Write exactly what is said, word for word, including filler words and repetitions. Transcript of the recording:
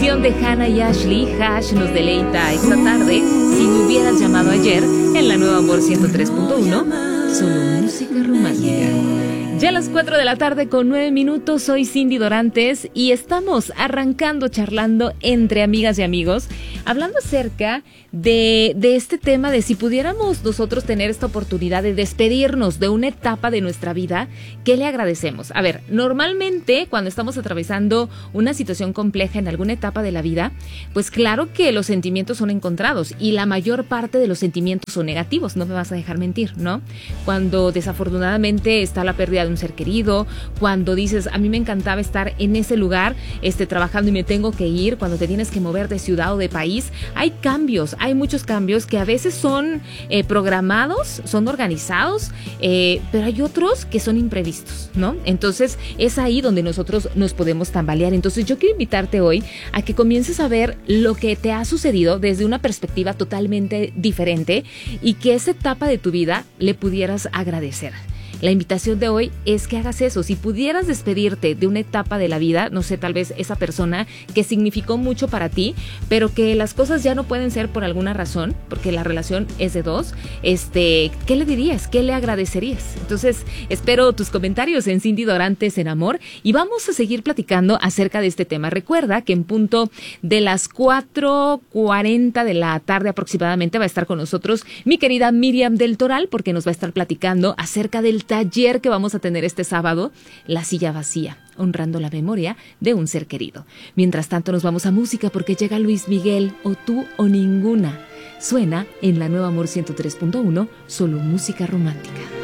canción de Hannah y Ashley. Hash nos deleita esta tarde. Si me hubieras llamado ayer, en la Nueva Amor ciento tres punto uno, solo música romántica. Ya a las cuatro de la tarde con nueve minutos, soy Cindy Dorantes y estamos arrancando, charlando entre amigas y amigos, hablando acerca de, de este tema de si pudiéramos nosotros tener esta oportunidad de despedirnos de una etapa de nuestra vida, ¿qué le agradecemos? A ver, normalmente cuando estamos atravesando una situación compleja en alguna etapa de la vida, pues claro que los sentimientos son encontrados y la mayor parte de los sentimientos son negativos, no me vas a dejar mentir, ¿no? Cuando desafortunadamente está la pérdida de un ser querido, cuando dices, a mí me encantaba estar en ese lugar este, trabajando y me tengo que ir, cuando te tienes que mover de ciudad o de país, hay cambios, hay muchos cambios que a veces son eh, programados, son organizados, eh, pero hay otros que son imprevistos, ¿no? Entonces es ahí donde nosotros nos podemos tambalear. Entonces yo quiero invitarte hoy a que comiences a ver lo que te ha sucedido desde una perspectiva totalmente diferente y que esa etapa de tu vida le pudieras agradecer. La invitación de hoy es que hagas eso. Si pudieras despedirte de una etapa de la vida, no sé, tal vez esa persona que significó mucho para ti, pero que las cosas ya no pueden ser por alguna razón, porque la relación es de dos, este, ¿qué le dirías? ¿Qué le agradecerías? Entonces, espero tus comentarios en Cindy Dorantes en Amor y vamos a seguir platicando acerca de este tema. Recuerda que en punto de las cuatro cuarenta de la tarde aproximadamente va a estar con nosotros mi querida Miriam del Toral, porque nos va a estar platicando acerca del taller que vamos a tener este sábado, La Silla Vacía, honrando la memoria de un ser querido. Mientras tanto nos vamos a música porque llega Luis Miguel, o tú o ninguna. Suena en la Nueva Amor ciento tres punto uno, solo música romántica.